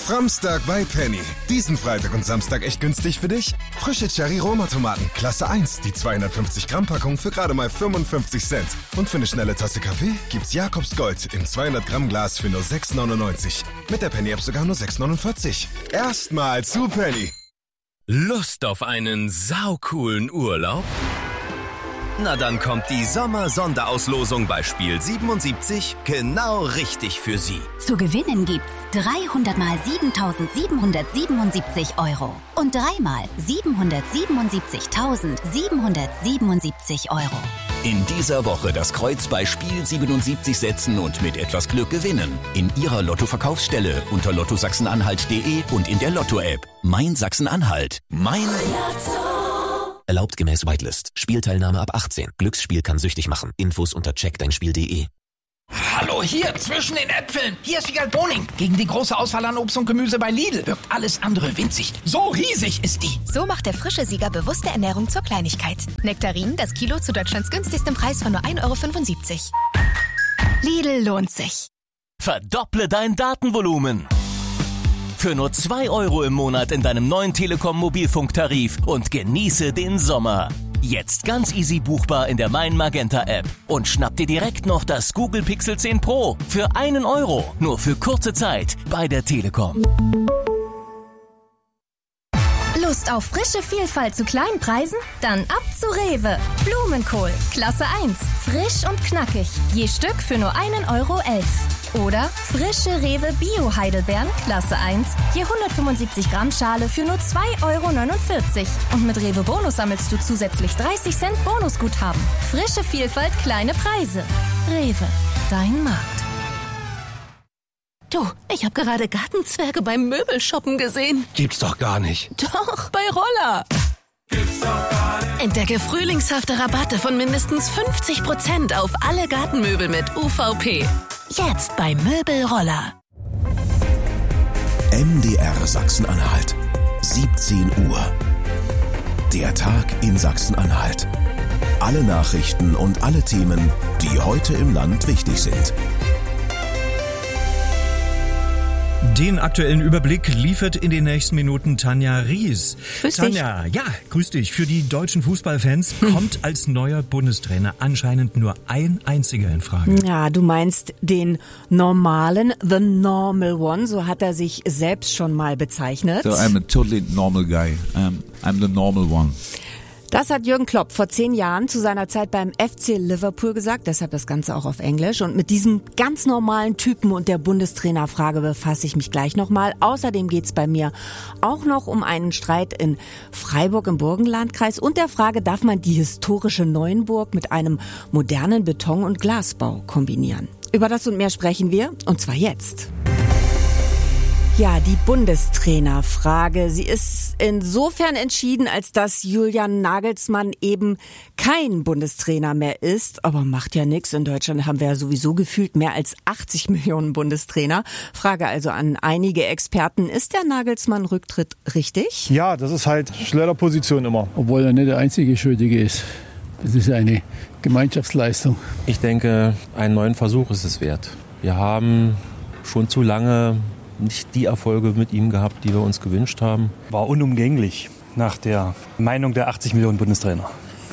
Framstag bei Penny. Diesen Freitag und Samstag echt günstig für dich? Frische Cherry-Roma-Tomaten, Klasse 1, die 250-Gramm-Packung für gerade mal 55 Cent. Und für eine schnelle Tasse Kaffee gibt's Jakobs Gold im 200-Gramm-Glas für nur 6,99. Mit der Penny-App sogar nur 6,49. Erstmal zu Penny. Lust auf einen saucoolen Urlaub? Na dann kommt die Sommer-Sonderauslosung bei Spiel 77 genau richtig für Sie. Zu gewinnen gibt's 300 mal 7.777 Euro und 3 mal 777.777 Euro. In dieser Woche das Kreuz bei Spiel 77 setzen und mit etwas Glück gewinnen. In Ihrer Lotto-Verkaufsstelle unter lottosachsen-anhalt.de und in der Lotto-App. Mein Sachsen-Anhalt. Mein Lotto. Erlaubt gemäß Whitelist. Spielteilnahme ab 18. Glücksspiel kann süchtig machen. Infos unter checkdeinspiel.de. Hallo, hier zwischen den Äpfeln. Hier ist Wiegald Boning. Gegen die große Auswahl an Obst und Gemüse bei Lidl wirkt alles andere winzig. So riesig ist die. So macht der frische Sieger bewusste Ernährung zur Kleinigkeit. Nektarinen, das Kilo zu Deutschlands günstigstem Preis von nur 1,75 €. Lidl lohnt sich. Verdopple dein Datenvolumen. Für nur 2 € im Monat in deinem neuen Telekom-Mobilfunktarif und genieße den Sommer. Jetzt ganz easy buchbar in der Mein Magenta App. Und schnapp dir direkt noch das Google Pixel 10 Pro für 1 €. Nur für kurze Zeit bei der Telekom. Lust auf frische Vielfalt zu kleinen Preisen? Dann ab zu Rewe. Blumenkohl, Klasse 1, frisch und knackig. Je Stück für nur 1,11 €. Oder frische Rewe Bio-Heidelbeeren, Klasse 1, je 175 Gramm Schale für nur 2,49 €. Und mit Rewe Bonus sammelst du zusätzlich 30 Cent Bonusguthaben. Frische Vielfalt, kleine Preise. Rewe, dein Markt. Du, ich habe gerade Gartenzwerge beim Möbelshoppen gesehen. Gibt's doch gar nicht. Doch, bei Roller. Gibt's doch gar nicht. Entdecke frühlingshafte Rabatte von mindestens 50% auf alle Gartenmöbel mit UVP. Jetzt bei Möbelroller. MDR Sachsen-Anhalt. 17 Uhr. Der Tag in Sachsen-Anhalt. Alle Nachrichten und alle Themen, die heute im Land wichtig sind. Den aktuellen Überblick liefert in den nächsten Minuten Tanja Ries. Grüß Tanja, dich. ja, grüß dich. Für die deutschen Fußballfans kommt als neuer Bundestrainer anscheinend nur ein einziger in Frage. Ja, du meinst den normalen, the normal one, so hat er sich selbst schon mal bezeichnet. So I'm a totally normal guy. I'm the normal one. Das hat Jürgen Klopp vor 10 Jahren zu seiner Zeit beim FC Liverpool gesagt, deshalb das Ganze auch auf Englisch. Und mit diesem ganz normalen Typen und der Bundestrainerfrage befasse ich mich gleich nochmal. Außerdem geht's bei mir auch noch um einen Streit in Freiburg im Burgenlandkreis und der Frage, darf man die historische Neuenburg mit einem modernen Beton- und Glasbau kombinieren? Über das und mehr sprechen wir, und zwar jetzt. Ja, die Bundestrainerfrage. Sie ist insofern entschieden, als dass Julian Nagelsmann eben kein Bundestrainer mehr ist. Aber macht ja nichts. In Deutschland haben wir ja sowieso gefühlt mehr als 80 Millionen Bundestrainer. Frage also an einige Experten. Ist der Nagelsmann-Rücktritt richtig? Ja, das ist halt Schleuderposition immer. Obwohl er nicht der einzige Schuldige ist. Das ist eine Gemeinschaftsleistung. Ich denke, einen neuen Versuch ist es wert. Wir haben schon zu lange nicht die Erfolge mit ihm gehabt, die wir uns gewünscht haben. War unumgänglich nach der Meinung der 80 Millionen Bundestrainer.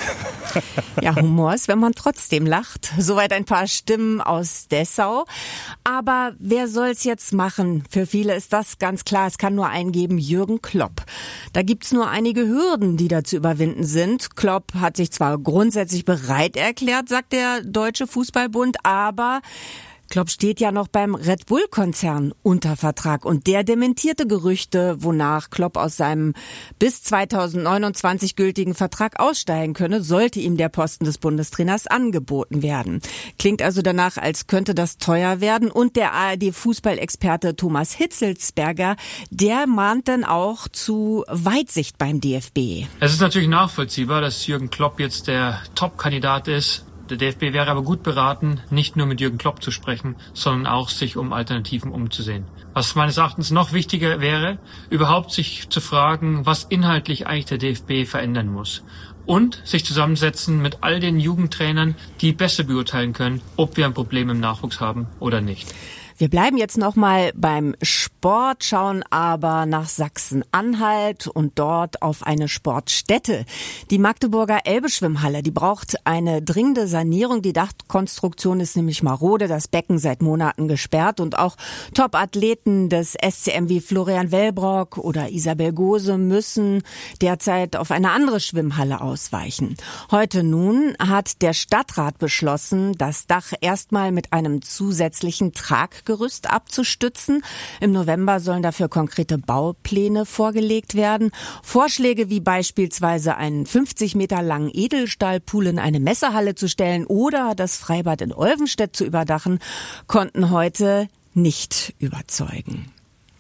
Ja, Humor ist, wenn man trotzdem lacht. Soweit ein paar Stimmen aus Dessau. Aber wer soll's jetzt machen? Für viele ist das ganz klar. Es kann nur einen geben, Jürgen Klopp. Da gibt's nur einige Hürden, die da zu überwinden sind. Klopp hat sich zwar grundsätzlich bereit erklärt, sagt der Deutsche Fußballbund, aber Klopp steht ja noch beim Red Bull-Konzern unter Vertrag und der dementierte Gerüchte, wonach Klopp aus seinem bis 2029 gültigen Vertrag aussteigen könne, sollte ihm der Posten des Bundestrainers angeboten werden. Klingt also danach, als könnte das teuer werden und der ARD-Fußballexperte Thomas Hitzelsberger, der mahnt dann auch zu Weitsicht beim DFB. Es ist natürlich nachvollziehbar, dass Jürgen Klopp jetzt der Top-Kandidat ist. Der DFB wäre aber gut beraten, nicht nur mit Jürgen Klopp zu sprechen, sondern auch sich um Alternativen umzusehen. Was meines Erachtens noch wichtiger wäre, überhaupt sich zu fragen, was inhaltlich eigentlich der DFB verändern muss. Und sich zusammensetzen mit all den Jugendtrainern, die besser beurteilen können, ob wir ein Problem im Nachwuchs haben oder nicht. Wir bleiben jetzt nochmal beim Sport, schauen aber nach Sachsen-Anhalt und dort auf eine Sportstätte. Die Magdeburger Elbe-Schwimmhalle, die braucht eine dringende Sanierung. Die Dachkonstruktion ist nämlich marode, das Becken seit Monaten gesperrt und auch Top-Athleten des SCM wie Florian Wellbrock oder Isabel Gose müssen derzeit auf eine andere Schwimmhalle ausweichen. Heute nun hat der Stadtrat beschlossen, das Dach erstmal mit einem zusätzlichen Traggerüst abzustützen. Im November sollen dafür konkrete Baupläne vorgelegt werden. Vorschläge wie beispielsweise einen 50 Meter langen Edelstahlpool in eine Messehalle zu stellen oder das Freibad in Olvenstedt zu überdachen, konnten heute nicht überzeugen.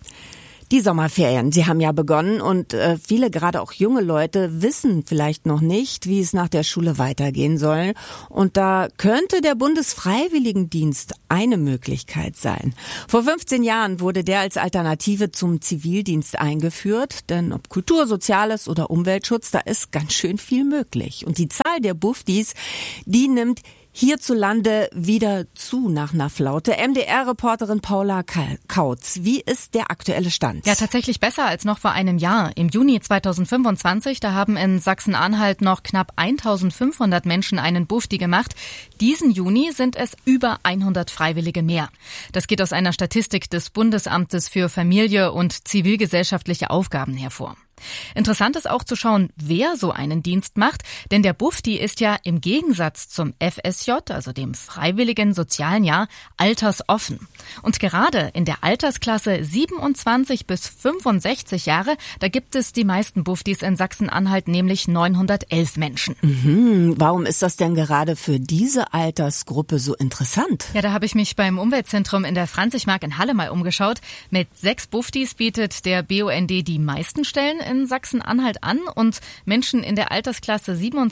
Die Sommerferien, sie haben ja begonnen und viele, gerade auch junge Leute, wissen vielleicht noch nicht, wie es nach der Schule weitergehen soll. Und da könnte der Bundesfreiwilligendienst eine Möglichkeit sein. Vor 15 Jahren wurde der als Alternative zum Zivildienst eingeführt. Denn ob Kultur, Soziales oder Umweltschutz, da ist ganz schön viel möglich. Und die Zahl der Bufdis, die nimmt hierzulande wieder zu nach einer Flaute. MDR-Reporterin Paula Kautz, wie ist der aktuelle Stand? Ja, tatsächlich besser als noch vor einem Jahr. Im Juni 2025, da haben in Sachsen-Anhalt noch knapp 1500 Menschen einen Bufdi gemacht. Diesen Juni sind es über 100 Freiwillige mehr. Das geht aus einer Statistik des Bundesamtes für Familie und zivilgesellschaftliche Aufgaben hervor. Interessant ist auch zu schauen, wer so einen Dienst macht, denn der Bufdi ist ja im Gegensatz zum FSJ, also dem freiwilligen sozialen Jahr, altersoffen. Und gerade in der Altersklasse 27 bis 65 Jahre, da gibt es die meisten Bufdis in Sachsen-Anhalt, nämlich 911 Menschen. Warum ist das denn gerade für diese Altersgruppe so interessant? Ja, da habe ich mich beim Umweltzentrum in der Franzigmark in Halle mal umgeschaut. Mit 6 Bufdis bietet der BUND die meisten Stellen in Sachsen-Anhalt an und Menschen in der Altersklasse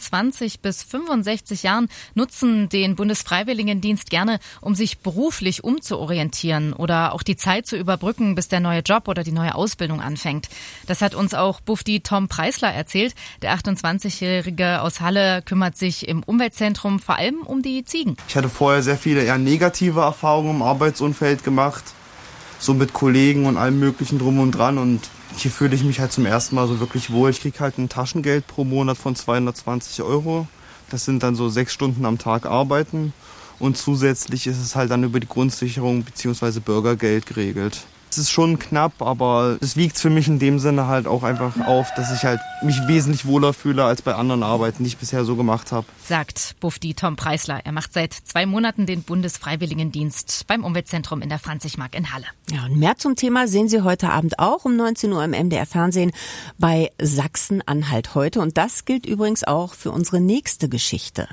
27 bis 65 Jahren nutzen den Bundesfreiwilligendienst gerne, um sich beruflich umzuorientieren oder auch die Zeit zu überbrücken, bis der neue Job oder die neue Ausbildung anfängt. Das hat uns auch Bufdi Tom Preisler erzählt. Der 28-Jährige aus Halle kümmert sich im Umweltzentrum vor allem um die Ziegen. Ich hatte vorher sehr viele eher negative Erfahrungen im Arbeitsumfeld gemacht, so mit Kollegen und allem Möglichen drum und dran, und hier fühle ich mich halt zum ersten Mal so wirklich wohl. Ich kriege halt ein Taschengeld pro Monat von 220 €. Das sind dann so 6 Stunden am Tag arbeiten. Und zusätzlich ist es halt dann über die Grundsicherung bzw. Bürgergeld geregelt. Es ist schon knapp, aber es wiegt für mich in dem Sinne halt auch einfach auf, dass ich halt mich wesentlich wohler fühle als bei anderen Arbeiten, die ich bisher so gemacht habe. Sagt Bufdi Tom Preisler. Er macht seit 2 Monaten den Bundesfreiwilligendienst beim Umweltzentrum in der Franzigmark in Halle. Ja, und mehr zum Thema sehen Sie heute Abend auch um 19 Uhr im MDR-Fernsehen bei Sachsen-Anhalt heute. Und das gilt übrigens auch für unsere nächste Geschichte.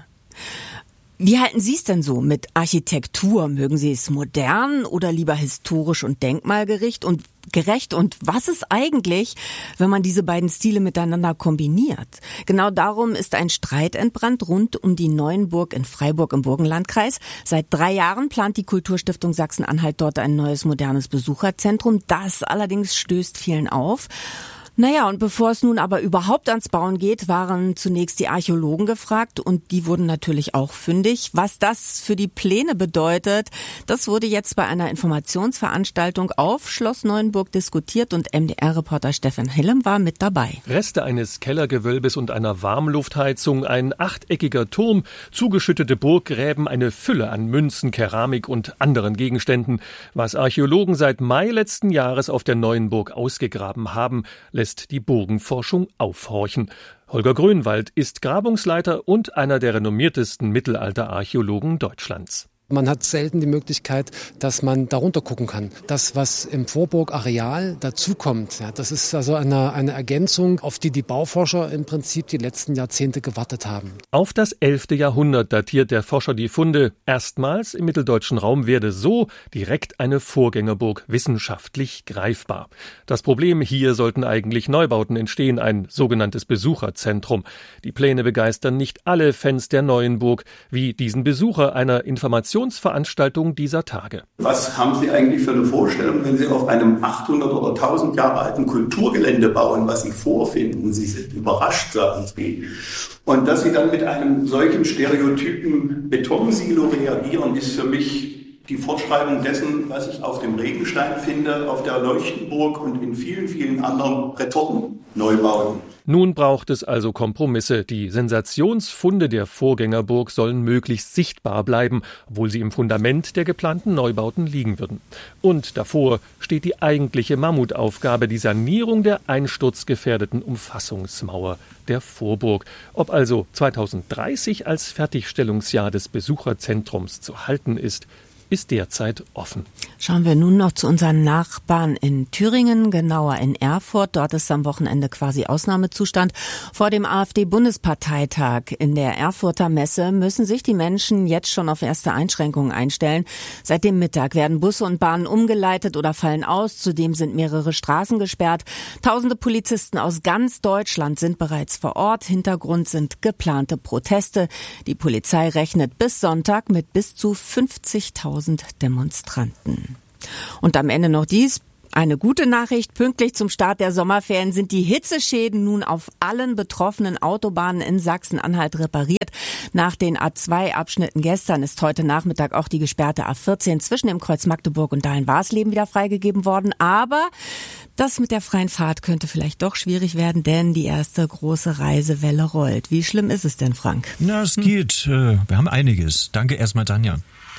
Wie halten Sie es denn so mit Architektur? Mögen Sie es modern oder lieber historisch und denkmalgerecht und gerecht? Und was ist eigentlich, wenn man diese beiden Stile miteinander kombiniert? Genau darum ist ein Streit entbrannt rund um die Neuenburg in Freiburg im Burgenlandkreis. Seit 3 Jahren plant die Kulturstiftung Sachsen-Anhalt dort ein neues modernes Besucherzentrum. Das allerdings stößt vielen auf. Naja, und bevor es nun aber überhaupt ans Bauen geht, waren zunächst die Archäologen gefragt und die wurden natürlich auch fündig. Was das für die Pläne bedeutet, das wurde jetzt bei einer Informationsveranstaltung auf Schloss Neuenburg diskutiert und MDR-Reporter Stefan Hillem war mit dabei. Reste eines Kellergewölbes und einer Warmluftheizung, ein achteckiger Turm, zugeschüttete Burggräben, eine Fülle an Münzen, Keramik und anderen Gegenständen. Was Archäologen seit Mai letzten Jahres auf der Neuenburg ausgegraben haben, lässt die Burgenforschung aufhorchen. Holger Grönwald ist Grabungsleiter und einer der renommiertesten Mittelalterarchäologen Deutschlands. Man hat selten die Möglichkeit, dass man darunter gucken kann. Das, was im Vorburgareal dazukommt, ja, das ist also eine Ergänzung, auf die die Bauforscher im Prinzip die letzten Jahrzehnte gewartet haben. Auf das 11. Jahrhundert datiert der Forscher die Funde. Erstmals im mitteldeutschen Raum werde so direkt eine Vorgängerburg wissenschaftlich greifbar. Das Problem, hier sollten eigentlich Neubauten entstehen, ein sogenanntes Besucherzentrum. Die Pläne begeistern nicht alle Fans der Neuenburg, wie diesen Besucher einer Informationsveranstaltung dieser Tage. Was haben Sie eigentlich für eine Vorstellung, wenn Sie auf einem 800 oder 1000 Jahre alten Kulturgelände bauen, was Sie vorfinden? Sie sind überrascht, sagen Sie. Und dass Sie dann mit einem solchen stereotypen Betonsilo reagieren, ist für mich die Fortschreibung dessen, was ich auf dem Regenstein finde, auf der Leuchtenburg und in vielen, vielen anderen Retortenneubauten. Nun braucht es also Kompromisse. Die Sensationsfunde der Vorgängerburg sollen möglichst sichtbar bleiben, obwohl sie im Fundament der geplanten Neubauten liegen würden. Und davor steht die eigentliche Mammutaufgabe, die Sanierung der einsturzgefährdeten Umfassungsmauer der Vorburg. Ob also 2030 als Fertigstellungsjahr des Besucherzentrums zu halten ist derzeit offen. Schauen wir nun noch zu unseren Nachbarn in Thüringen, genauer in Erfurt. Dort ist am Wochenende quasi Ausnahmezustand. Vor dem AfD-Bundesparteitag in der Erfurter Messe müssen sich die Menschen jetzt schon auf erste Einschränkungen einstellen. Seit dem Mittag werden Busse und Bahnen umgeleitet oder fallen aus. Zudem sind mehrere Straßen gesperrt. Tausende Polizisten aus ganz Deutschland sind bereits vor Ort. Hintergrund sind geplante Proteste. Die Polizei rechnet bis Sonntag mit bis zu 50.000 Demonstranten. Und am Ende noch dies. Eine gute Nachricht, pünktlich zum Start der Sommerferien sind die Hitzeschäden nun auf allen betroffenen Autobahnen in Sachsen-Anhalt repariert. Nach den A2-Abschnitten gestern ist heute Nachmittag auch die gesperrte A14 zwischen dem Kreuz Magdeburg und Dahlen-Warsleben wieder freigegeben worden. Aber das mit der freien Fahrt könnte vielleicht doch schwierig werden, denn die erste große Reisewelle rollt. Wie schlimm ist es denn, Frank? Na, es geht. Wir haben einiges. Danke erstmal, Tanja.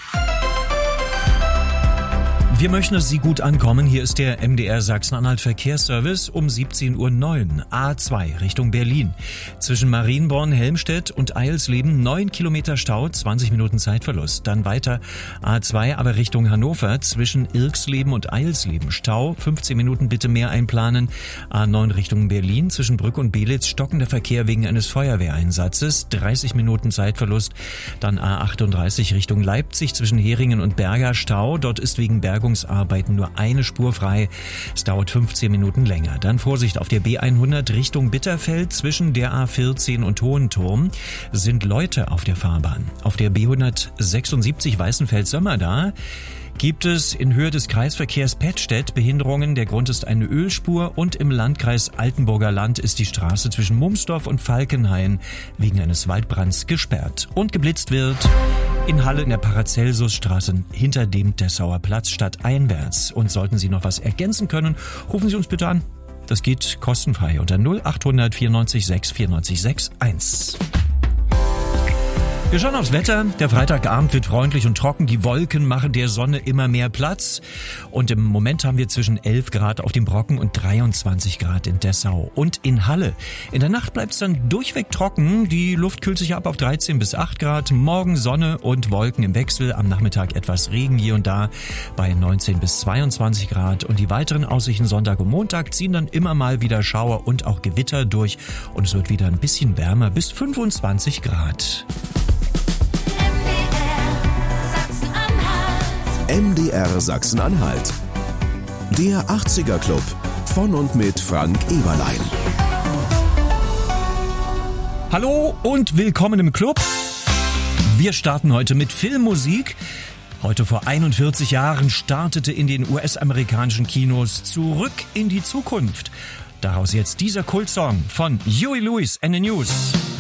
Wir möchten, dass Sie gut ankommen. Hier ist der MDR Sachsen-Anhalt Verkehrsservice um 17:09 Uhr. A2 Richtung Berlin. Zwischen Marienborn, Helmstedt und Eilsleben 9 Kilometer Stau, 20 Minuten Zeitverlust. Dann weiter A2, aber Richtung Hannover. Zwischen Irksleben und Eilsleben Stau, 15 Minuten bitte mehr einplanen. A9 Richtung Berlin. Zwischen Brück und Belitz stockender Verkehr wegen eines Feuerwehreinsatzes. 30 Minuten Zeitverlust. Dann A38 Richtung Leipzig. Zwischen Heringen und Berger Stau. Dort ist wegen Bergungsarbeiten nur eine Spur frei. Es dauert 15 Minuten länger. Dann Vorsicht auf der B100 Richtung Bitterfeld. Zwischen der A14 und Hohenturm sind Leute auf der Fahrbahn. Auf der B176 Weißenfels-Sömmerda gibt es in Höhe des Kreisverkehrs Pettstedt Behinderungen. Der Grund ist eine Ölspur und im Landkreis Altenburger Land ist die Straße zwischen Mumsdorf und Falkenhain wegen eines Waldbrands gesperrt. Und geblitzt wird in Halle in der Paracelsusstraße hinter dem Dessauer Platz stadteinwärts. Und sollten Sie noch was ergänzen können, rufen Sie uns bitte an. Das geht kostenfrei unter 0800 94 6 94 61. Wir schauen aufs Wetter. Der Freitagabend wird freundlich und trocken. Die Wolken machen der Sonne immer mehr Platz. Und im Moment haben wir zwischen 11 Grad auf dem Brocken und 23 Grad in Dessau. Und in Halle. In der Nacht bleibt es dann durchweg trocken. Die Luft kühlt sich ab auf 13 bis 8 Grad. Morgen Sonne und Wolken im Wechsel. Am Nachmittag etwas Regen hier und da bei 19 bis 22 Grad. Und die weiteren Aussichten Sonntag und Montag ziehen dann immer mal wieder Schauer und auch Gewitter durch. Und es wird wieder ein bisschen wärmer bis 25 Grad. MDR Sachsen-Anhalt. Der 80er Club von und mit Frank Eberlein. Hallo und willkommen im Club. Wir starten heute mit Filmmusik. Heute vor 41 Jahren startete in den US-amerikanischen Kinos Zurück in die Zukunft. Daraus jetzt dieser Kultsong von Huey Lewis and the News.